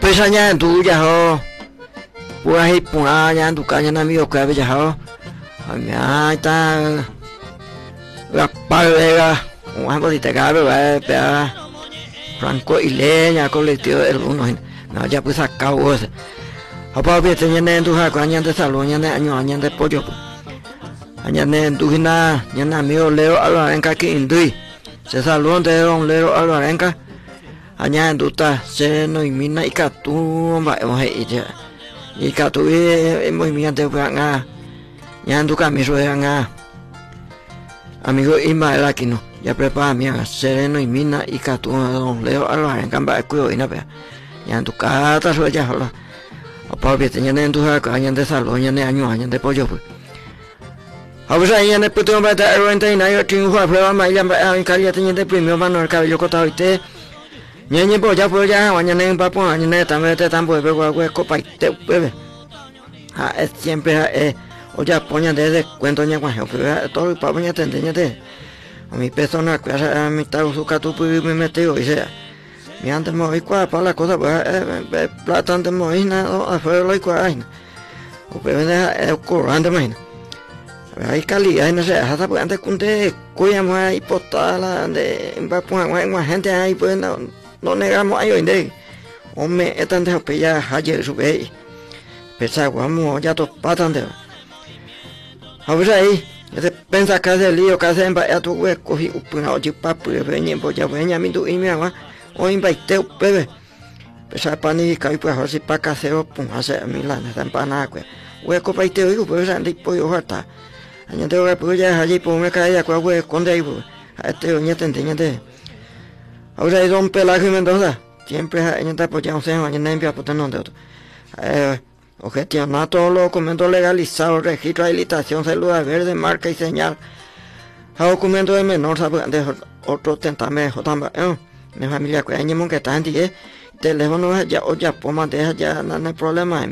pesa nya tu ya ho pura hi pura nya tu ka nya na mi o ka be ya ho mia ta la palega un hambo di tagaro pe Franco Ileña colectivo del uno no ya pues acabo ese apa be te nya tu ha ka nya de salón nya nya de pollo nya tu hina nya mi o leo ala en ka ki indui se salón de on leo ala en ka anya duta se no imina ikatu ba o he ije ikatu e movimiento de nga nyandu ka mi so nga amigo ima la kino ya prepara mi sereno imina ikatu don leo ala en kamba ku ina pe nyandu ka ta so ya hola apa be tenya nendu ha ka nya de salo nya ne anyo nya de pollo pu Ahora ya ne puto ba ta renta ina yo tin hua prueba ma ya ba ka ya tenya de premio va no el cabello cortado ite Ñeñe po ya mañana en papo mañana también te tambo de copa te bebe es siempre o ya poña de cuento ña guajo pero todo el papo ña tendeña de a mi persona que a mi tago su catu me meteo y sea mi antes mo igual para la cosa plata antes mo ina o fue lo igual o pero de corrante mañana hay calidad no sé hasta pues antes kunte cuya más hipotala de papo gente ahí pues no negamos a ellos de hombre están de ya ayer sube pensar vamos ya dos patas de ahora ahí pensa que hace lío que hace en vaya tu hueco y una ocho papu de venir pues ya venía mi tu y mi agua o invite bebé pensar panica y pues así para casero pues hacer milán están para nada hueco para te oigo pues ande pollo harta añade que pues ya allí pues me cae ya con hueco con de ahí pues este oña tendeña Ahora hay don Pelagio Mendoza, siempre hay gente apoyando, mañana envía por tener de otro. Objetivo, todos los documentos legalizados, registro, habilitación, célula verde, marca y señal. A documento de menor, de otro tentame, mi familia, que hay que está en 10, teléfono ya, o ya, poma, deja ya, no hay problema.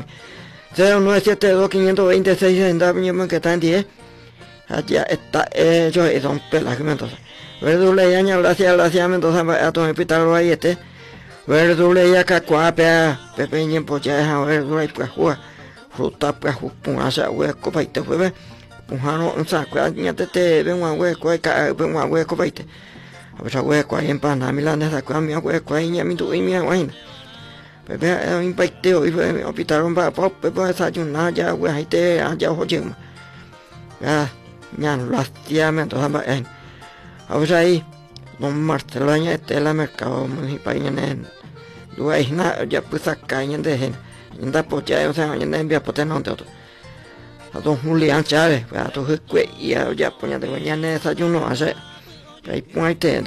0972-526, que está en 10, allá está, yo y don Pelagio Mendoza. Verdule ya gracias Mendoza a tu hospital ahí verdule ya cacuapea pepe ni polla verdule pues juega fruta pues punasa hueco paite fue pujano un saco ya te ven un hueco ven un hueco paite a ver hueco ahí en pana milana saco mi hueco ahí ya mi tu y mi guaina pepe un paite hoy fue hospital un pa pepe desayunar ya hueco ahí te ya oye ya gracias Mendoza Ahora ahí, don Marcelo aña Estela Mercado Municipal en lugar ya pues acá en de gente, en da pocha o sea en envía por tener otro. A don Julián Chávez, a tu que ya ponía de mañana desayuno hace ahí ponte.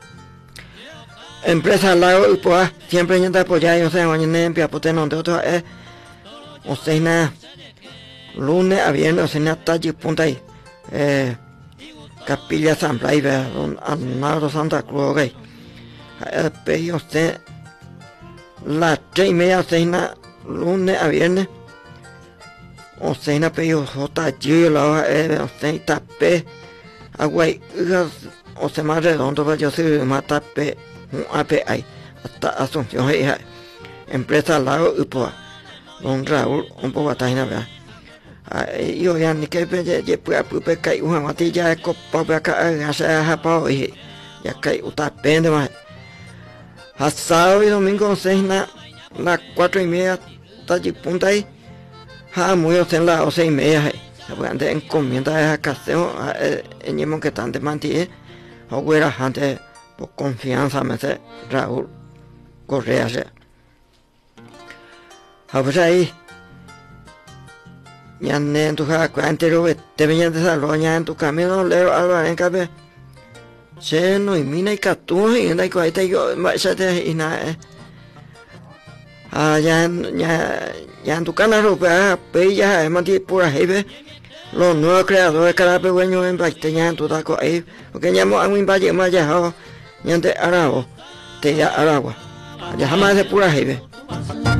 Empresa Lago y pues siempre en da pocha o sea mañana envía por tener otro o sea lunes a viernes o sea talle punta ahí. Capilla San Blas, don Arnaldo Santa Cruz, ok. Pero usted, las 3:30, cena, lunes a viernes, o cena, pero J. la usted tapé, agua, o se más redondo, pero yo soy más tapé, un API, hasta Asunción, empresa Lago y pues, don Raúl, un poco batajina, ¿verdad? Yo ya ni que pueda caer una matilla de copa para acá hacer japao y ya cae uta pende más a sábado y domingo cena las 4:30 talle punta ahí muy en las 6:30 pues encomienda de caseo en el que tanto mantiene o fuera gente por confianza me sé Raúl Correa sea a ver ahí ya en tu anterior te venían de desarrollar en tu camino leo algo en cabe se no y mina y catu y en la que te yo se te y nada ya en tu canal ropa ya es más pura jefe los nuevos creadores cada pequeño en ya en tu taco ahí porque ya hemos un valle más ya ya te arabo te ya aragua ya jamás de pura jefe